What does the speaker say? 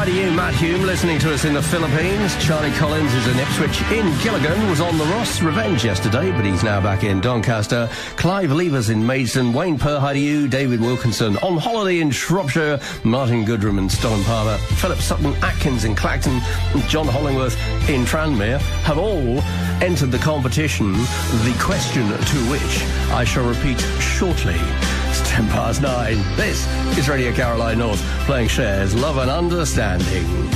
to you, Matt Hume, listening to us in the Philippines. Charlie Collins is in Ipswich. Ian Gilligan was on the Ross Revenge yesterday, but he's now back in Doncaster. Clive Levers in Maidstone. Wayne Purr, hi to you. David Wilkinson on holiday in Shropshire. Martin Goodrum in Stonham Harbour. Philip Sutton Atkins in Clacton. And John Hollingworth in Tranmere have all entered the competition, the question to which I shall repeat shortly. It's 9:10. This is Radio Caroline North, playing Cher's Love and Understanding.